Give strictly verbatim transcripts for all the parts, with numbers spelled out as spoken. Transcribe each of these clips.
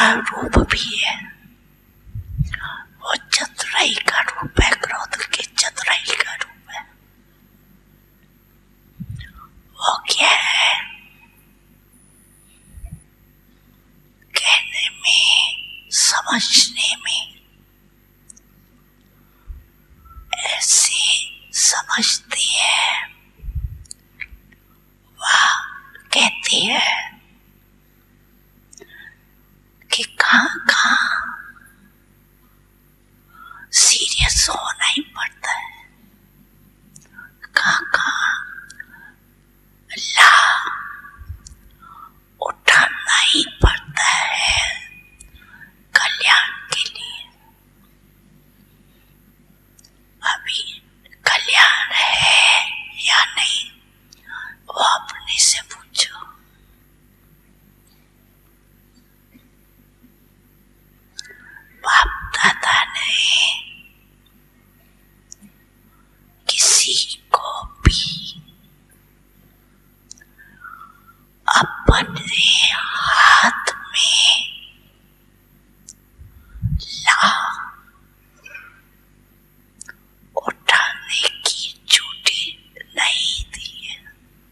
का रूप भी है, वो चतुराई का रूप है, क्रोध के चतुराई का रूप है। वो क्या है? कहने में, समझने में ऐसे समझती है, वह कहती है कि कहाँ कहाँ सीरियस होना ही पड़ता है, कहाँ कहाँ ला उठाना ही पड़ता है कल्याण के लिए। अभी कल्याण है या नहीं, वो अपने से पूछो। बाप दादा ने किसी को भी अपने हाथ में ला उठाने की छुट्टी नहीं दी है।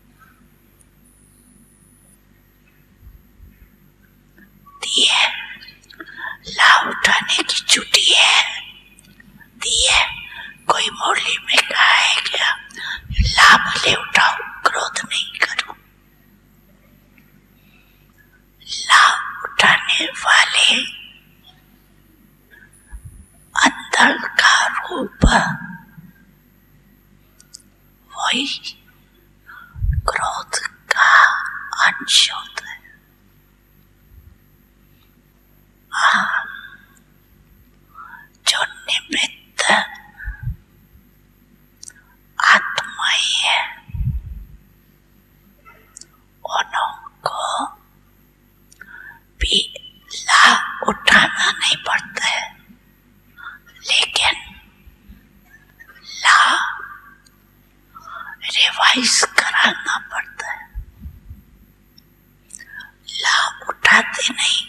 दी है? ला उठाने की छुट्टी है, दी है? कोई मुरली में कहा है क्या ला भले उठाओ, क्रोध नहीं करो? ला उठाने वाले अंदर का रूप वही क्रोध का अंश होता है। हाँ, जो निमित्त आत्माएं है, उनको भी ला उठाना नहीं पड़ता है, लेकिन ला रिवाइज कराना पड़ता है। ला उठाते नहीं,